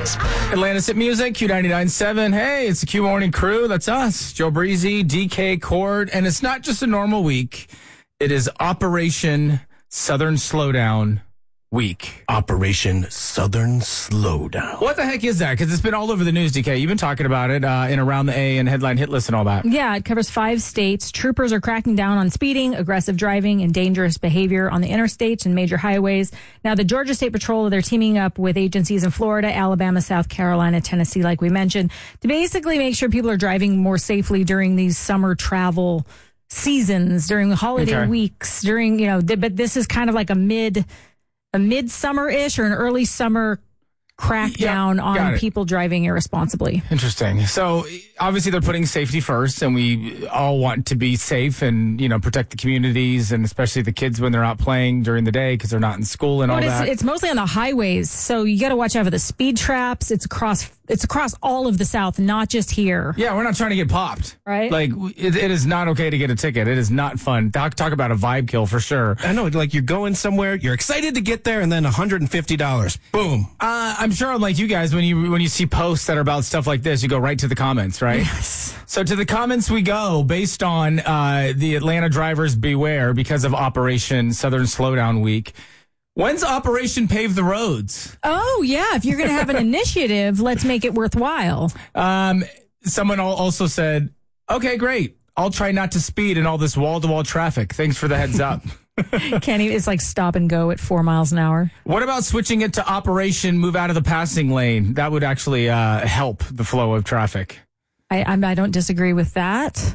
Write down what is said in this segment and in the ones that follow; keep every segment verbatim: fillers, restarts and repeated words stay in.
Atlanta's Hit Music, Q ninety-nine point seven. Hey, it's the Q Morning Crew. That's us, Joe Breezy, D K, Cord. And it's not just a normal week. It is Operation Southern Slowdown Week. Operation Southern Slowdown. What the heck is that? Because it's been all over the news, D K. You've been talking about it uh, in Around the A and Headline Hit List and all that. Yeah, it covers five states. Troopers are cracking down on speeding, aggressive driving, and dangerous behavior on the interstates and major highways. Now, the Georgia State Patrol, they're teaming up with agencies in Florida, Alabama, South Carolina, Tennessee, like we mentioned, to basically make sure people are driving more safely during these summer travel seasons, during the holiday Okay. weeks, during, you know, th- but this is kind of like a mid... a midsummer-ish or an early summer crackdown Yep, got on it. people driving irresponsibly. Interesting. So obviously they're putting safety first, and we all want to be safe and, you know, protect the communities and especially the kids when they're out playing during the day because they're not in school and all But it's, that. it's mostly on the highways, so you got to watch out for the speed traps. It's across it's across all of the South, not just here. Yeah, we're not trying to get popped. Right. Like, it, it is not okay to get a ticket. It is not fun. Talk, talk about a vibe kill for sure. I know, like you're going somewhere, you're excited to get there, and then one hundred fifty dollars. Boom. Uh, I'm sure, like you guys, when you when you see posts that are about stuff like this, you go right to the comments, right? Yes. So to the comments we go based on uh, the Atlanta drivers beware because of Operation Southern Slowdown Week. When's Operation Pave the Roads? Oh, yeah. If you're going to have an initiative, let's make it worthwhile. Um, someone al- also said, okay, great. I'll try not to speed in all this wall-to-wall traffic. Thanks for the heads up. Can't even, it's like stop and go at four miles an hour. What about switching it to Operation Move Out of the Passing Lane? That would actually uh, help the flow of traffic. I, I'm, I don't disagree with that.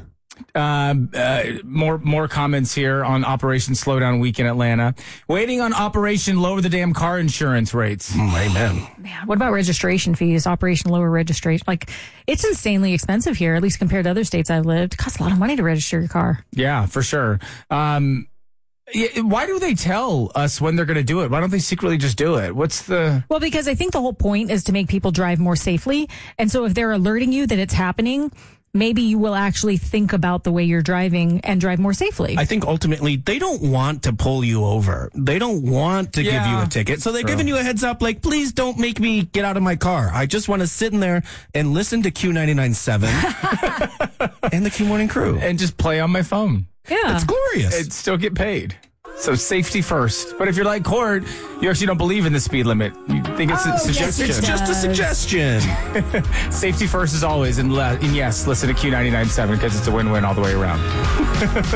Um, uh, more more comments here on Operation Slowdown Week in Atlanta. Waiting on Operation Lower the Damn Car Insurance Rates. Mm, amen. Man, what about registration fees? Operation Lower Registration. Like, it's insanely expensive here, at least compared to other states I've lived. It costs a lot of money to register your car. Yeah, for sure. Um, yeah, why do they tell us when they're going to do it? Why don't they secretly just do it? What's the... Well, because I think the whole point is to make people drive more safely. And so if they're alerting you that it's happening, maybe you will actually think about the way you're driving and drive more safely. I think ultimately they don't want to pull you over. They don't want to give Yeah. you a ticket. So they're True. giving you a heads up like, please don't make me get out of my car. I just want to sit in there and listen to Q ninety-nine point seven and the Q Morning Crew. And just play on my phone. yeah. It's glorious. And still get paid. So safety first. But if you're like Cord, you actually don't believe in the speed limit. You think it's a Oh, yes, suggestion. It's just a does. suggestion. Safety first as always. And, le- and yes, listen to Q ninety-nine point seven because it's a win-win all the way around.